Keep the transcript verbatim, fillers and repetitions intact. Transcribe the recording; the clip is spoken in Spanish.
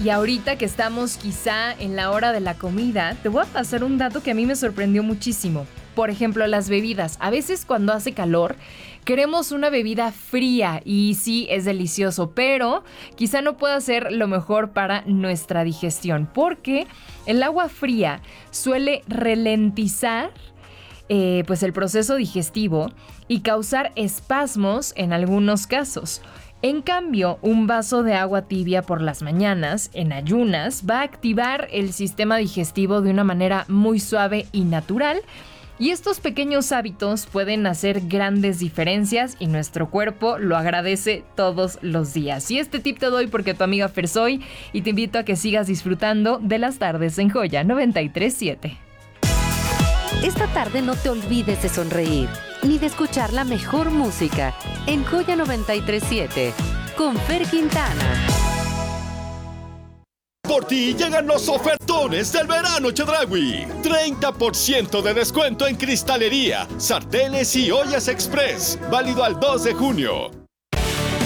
Y ahorita que estamos quizá en la hora de la comida, te voy a pasar un dato que a mí me sorprendió muchísimo. Por ejemplo, las bebidas. A veces cuando hace calor, queremos una bebida fría y sí, es delicioso, pero quizá no pueda ser lo mejor para nuestra digestión, porque el agua fría suele ralentizar eh, pues el proceso digestivo y causar espasmos en algunos casos. En cambio, un vaso de agua tibia por las mañanas, en ayunas, va a activar el sistema digestivo de una manera muy suave y natural. Y estos pequeños hábitos pueden hacer grandes diferencias y nuestro cuerpo lo agradece todos los días. Y este tip te doy porque tu amiga Fer soy y te invito a que sigas disfrutando de las tardes en Joya noventa y tres siete. Esta tarde no te olvides de sonreír ni de escuchar la mejor música en Joya noventa y tres siete con Fer Quintana. Por ti llegan los ofertones del verano Chedraui. treinta por ciento de descuento en cristalería, sartenes y ollas express. Válido al dos de junio.